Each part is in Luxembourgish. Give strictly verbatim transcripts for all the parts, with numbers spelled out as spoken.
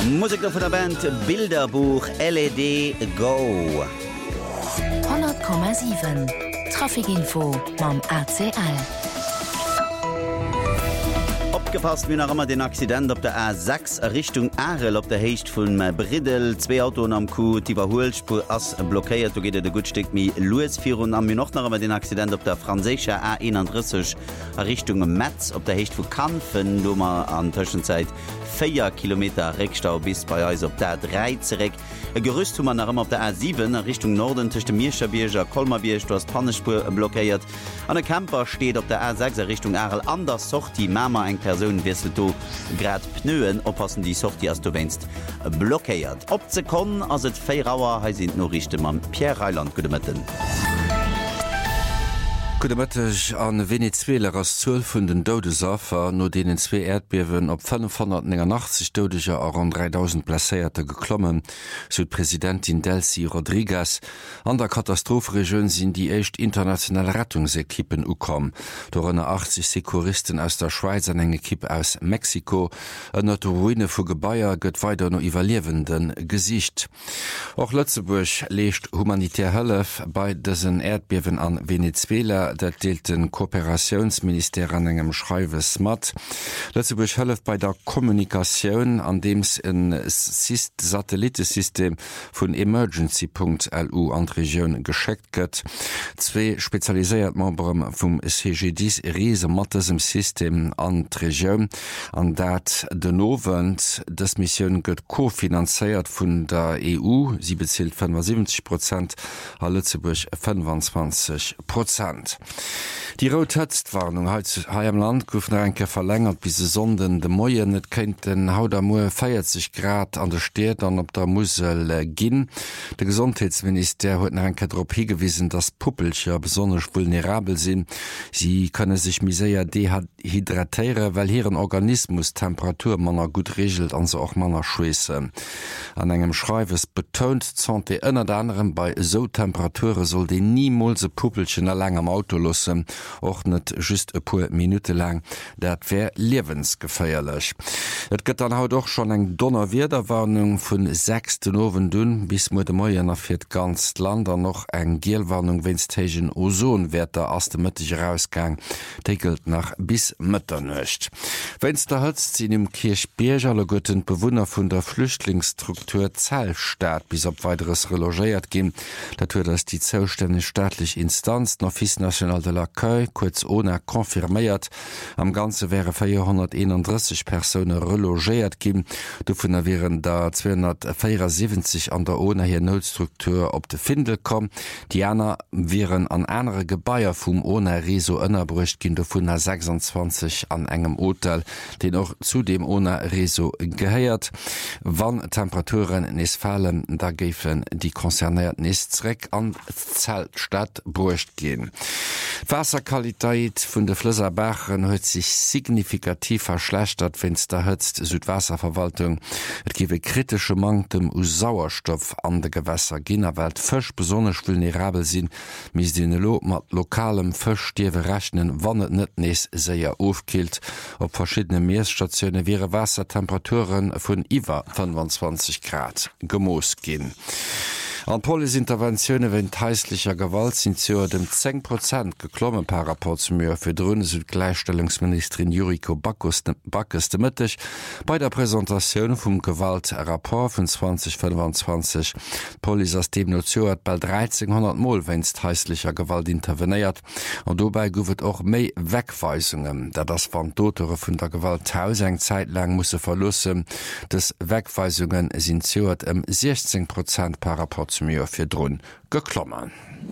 Musik von der Band Bilderbuch L E D Go hundert Komma sieben Trafikinfo beim A C L. Abgepasst wie noch immer den Accident op der A sechs Richtung Arel op der Hecht vun Bridel, zwei Autoen am Kuh, die Überholspur ass blockiert, du geht de gut Stück mi Louis vier und am mir noch noch immer den Accident op der franzische A einunddreißig Richtung Metz op der Hecht vu Kanfen, du mal an Zwischenzeit vier Kilometer Rückstau bis bei uns op der drei zurück. E Gerüst man nach immer op der A sieben Richtung Norden zwischen dem Mirscherbierger Kolmerbierg, du hast Pannespur blockiert. An der Camper steht op der A sechs Richtung Arel anders Sorti Mama eng Person wirst du grad Pnöen oppassen die Sorti as du wennst blockiert. Ob ze kommen as et Feierauer he sind nur richtig man Pierre Reiland gemetten. Gudemëtteg an Venezuela ass zwölf vun den Doudesafer no denen zwee Erdbewen op fünfhundertachtzig Doudeger a an dreitausend Plaéierte geklommen, so Präsidentin Delcy Rodriguez. An der Katastropheregion sinn die echt internationale Rettungsekippen ukom. Dorënne achtzig Sekuristen aus der Schweiz an eng Ekipp aus Mexiko, ënner der Ruine vu Gebaier gëtt weiter no iwwerliewenden Gesicht. Och Lëtzeburg lecht humanitär Hëllef bei dësen Erdbewen an Venezuela, dat deelt den Kooperationsminister an engem Schreiwes mat. Lëtzeburg hëllef bei der Kommunikationun, an dems en Satellitesystem vun Emergency Punkt L U an Regionun gescheckt gëtt. Zzwee speziaiséiert Membrem vum C G dix Riese mattesem System an Regionun, an dat den Nowend des Missionioun gëtt kofinanzéiert vun der E U, sie bezielt fünfundsiebzig Prozent, a Lëtzeburg fünfundzwanzig Prozent. Die Rothetztwarnung ha am Land gouf enke verlängert bis se sonden de Moien net kennt den Hautdamoe vierzig Grad an der Steet an op der Musel äh, ginn. De Gesundheitsminister huet enke Drop hingewiesen, dass Puppelcher besonders vulnerabel sinn. Sie könne sich miséier dehydratéiere, weil hireieren Organismus Temperatur manner gut regelt an se auch manner schwese. An engem Schreiwes betont Santé ënner anderem bei so Temperature soll de niemals se Puppelchen erläng am Auto lossen, och net just e puer Minute lang, dat wär liewensgeféierlech. Et gëtt an haut doch schon eng Donnerwiederwarnung vun sechsten Owen dun bis mo de Moier fir d ganz Land an noch eng Gielwarnung wennstegen Ozonwerter ass de mëtteg Rausgang dekelt nach bis Mëtternecht. Wenns der hëtzt sinn im Kirchbiergerle gotten Bewunner vun der Flüchtlingsstruktur Zellstaat bis op weiteres relogéiert gin, dat huet ass die zoustänne staatlich Instanz Office National de l'accueil kurz ohne konfirméiert. Am ganze wäre vierhunderteinunddreißig Personen relogéiert gin, davon wären da zweihundertvierundsiebzig an der ohne hier Notstruktur op de Findel kom. Die Anna wären an andere Gebaier vum ohne Reso ënnerbrucht gin, davon sechsundzwanzig an engem Hotel, den auch zudem ohne Reso geheiert. Wann Temperaturen nis fallen, da gefen die konzerniert nisreck an Zeltstadt brucht gehen. Wasserqualität vun de Flüsserbachen huet sich signifikativ verschlechtert, wenns der hëtzt Südwasserverwaltung. Et giwe kritische Mangtem u Sauerstoff an de Gewässer Ginnerwelt fëch besonnech vulnerabel sinn, mis de lo mat lokalem Fëchstiewe rechnen, wann et net nees séier ofkilt. Op verschiedene Meeresstationune wäre Wassertemperaturen vun iwwer fünfundzwanzig Grad gemoos ginn. An Polisinterventionioune wenn heislicher Gewalt sind zu dem zehn Prozent geklommen par rapport zu mir fir drone Südgleichstellungsministerin Juriko Backes de Mëttech bei der Präsentationun vum Gewaltrapport vun zwanzig fünfundzwanzig. Poli ass dem Nozoat bei dreizehnhundert Mol wennst heislicher Gewalt interveniert an dobei gouft och méi Wegweisungen, da das van Dotere vun der Gewalt tausend Zeit lang musssse verlussen. Des Wegweisungen sind zuet em sechzehn Prozent par rapport mir fir Drun geklommen.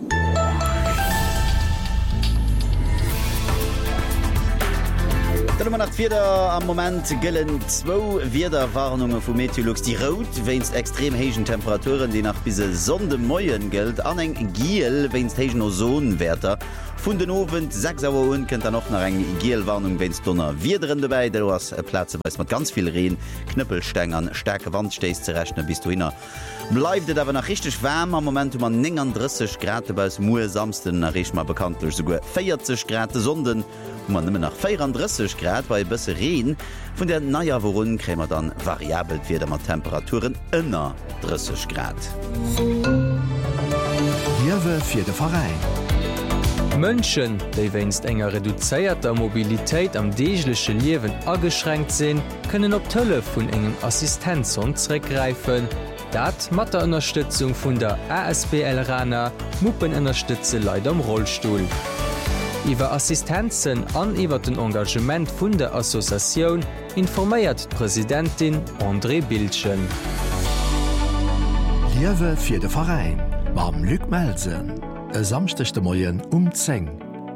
Wieder am Moment gillen zwo Wiederwarnungen vu Meteorologs die Rot wennst extrem hegen Temperaturen, die nach bise Sonde Moien gilt, an eng Giel wennst hegen Ozonwerter vun den Owen sechs Auer un kennt er noch nach eng Gielwarnung wenns dunner wie drin dabei, der du hast Platze weis mat ganz viel Reen, Knüppelstängern, stärke Wand stehst ze rechnen bis du hinner. Bleibt et awer nach richtig wärm am Moment man neununddreißig Grad beis Mue samsten nach rich mal bekanntlich sogar vierzig Grad sonden man nimmer nach vierunddreißig Grad bei bësse Reen vun der naier Worun krämer dann variabel fir der mat Temperaturen ënner dreißig Grad. Liewe fir de Verein. Mënschen, déi wéinst enger reduzéierter Mobilitéit am deeglesche Liewen ageschränkt sinn, kënnen op Tëlle vun engem Assistenzhund zréckgreifen. Dat mat der Ënnerstützung vun der A S B L-Raner Muppenënnerstütze Leiit am Rollstuhl. Iwer Assistenzen an iwwer den Engagement vun der Assoziatioun informéiert d'Präsidentin André Bildchen. Liewe fir de Verein, mam Lück Melsen. E samstechte Moien um Zeng.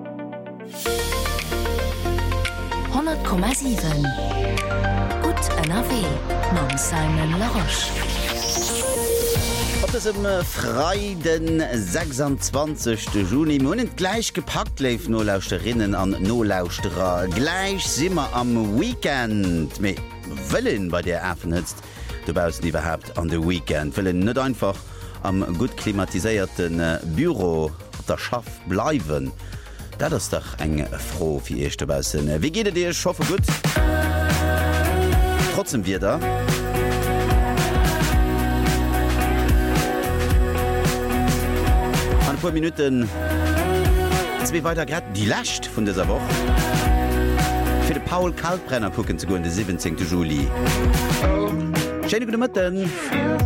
hundert Komma sieben Gut N R W mam Simon Laroche. Op es im Freiden sechsundzwanzigsten Juni Monet gleich gepackt leif Nolauschterinnen an Nolauschterer. Gleich simmer am Weekend. Me Wellen bei der Äffen hëtzt. Du baust nie überhaupt an de Weekend. Wellen net einfach am gut klimatisierten äh, Büro der Schaff bleiben. Dat ist doch eng froh wie ich dabei sind. Wie geht dir? Ich hoffe gut. Trotzdem wir da. Ein paar Minuten zwei weiter grad die Last von dieser Woche. Für den Paul Kaltbrenner gucken zu gehen, den siebzehnten Juli. Schöne gute Morgen.